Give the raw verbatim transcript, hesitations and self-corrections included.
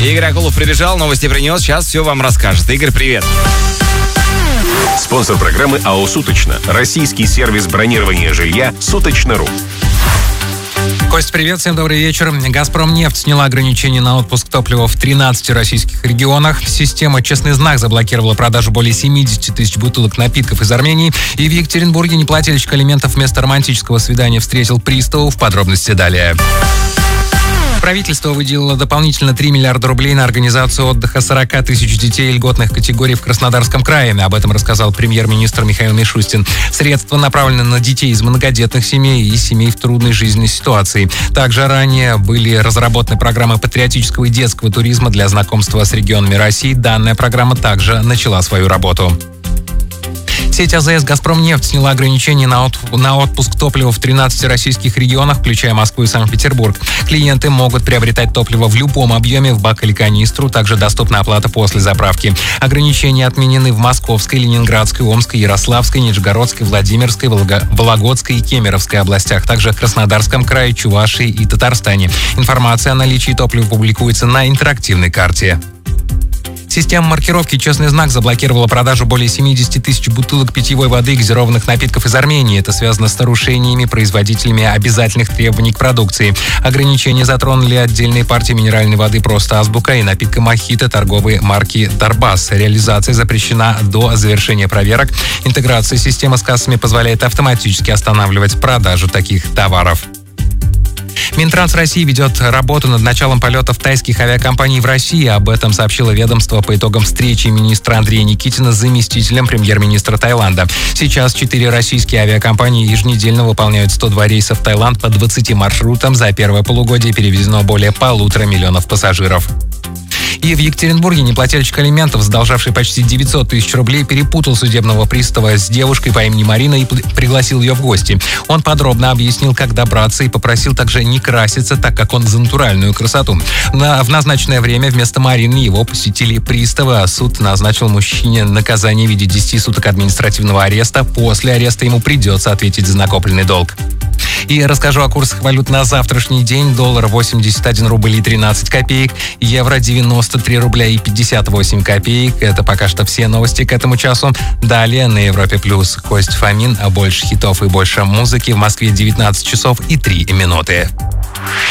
Игорь Акулов прибежал, новости принес, сейчас все вам расскажет. Игорь, привет. Спонсор программы АО «Суточно». Российский сервис бронирования жилья «Суточно.ру». Кость, привет, всем добрый вечер. «Газпромнефть» сняла ограничения на отпуск топлива в тринадцати российских регионах. Система «Честный знак» заблокировала продажу более семидесяти тысяч бутылок напитков из Армении. И в Екатеринбурге неплательщик алиментов вместо романтического свидания встретил приставов. Подробности далее. Правительство выделило дополнительно три миллиарда рублей на организацию отдыха сорока тысяч детей льготных категорий в Краснодарском крае. Об этом рассказал премьер-министр Михаил Мишустин. Средства направлены на детей из многодетных семей и семей в трудной жизненной ситуации. Также ранее были разработаны программы патриотического и детского туризма для знакомства с регионами России. Данная программа также начала свою работу. Сеть АЗС «Газпромнефть» сняла ограничения на, от... на отпуск топлива в тринадцати российских регионах, включая Москву и Санкт-Петербург. Клиенты могут приобретать топливо в любом объеме, в бак или канистру. Также доступна оплата после заправки. Ограничения отменены в Московской, Ленинградской, Омской, Ярославской, Нижегородской, Владимирской, Волго... Вологодской и Кемеровской областях. Также в Краснодарском крае, Чувашии и Татарстане. Информация о наличии топлива публикуется на интерактивной карте. Система маркировки «Честный знак» заблокировала продажу более семидесяти тысяч бутылок питьевой воды и газированных напитков из Армении. Это связано с нарушениями производителями обязательных требований к продукции. Ограничения затронули отдельные партии минеральной воды «Просто Азбука» и напитка «Мохито» торговой марки «Дарбас». Реализация запрещена до завершения проверок. Интеграция системы с кассами позволяет автоматически останавливать продажу таких товаров. Минтранс России ведет работу над началом полетов тайских авиакомпаний в России. Об этом сообщило ведомство по итогам встречи министра Андрея Никитина с заместителем премьер-министра Таиланда. Сейчас четыре российские авиакомпании еженедельно выполняют сто два рейса в Таиланд по двадцати маршрутам. За первое полугодие перевезено более полутора миллионов пассажиров. И в Екатеринбурге неплательщик алиментов, задолжавший почти девятьсот тысяч рублей, перепутал судебного пристава с девушкой по имени Марина и пригласил ее в гости. Он подробно объяснил, как добраться, и попросил также не краситься, так как он за натуральную красоту. На, в назначенное время вместо Марины его посетили приставы, а суд назначил мужчине наказание в виде десяти суток административного ареста. После ареста ему придется ответить за накопленный долг. И расскажу о курсах валют на завтрашний день. Доллар восемьдесят один рубль и тринадцать копеек, евро девяносто три рубля и пятьдесят восемь копеек. Это пока что все новости к этому часу. Далее на Европе Плюс Кость Фомин, а больше хитов и больше музыки. В Москве девятнадцать часов и три минуты.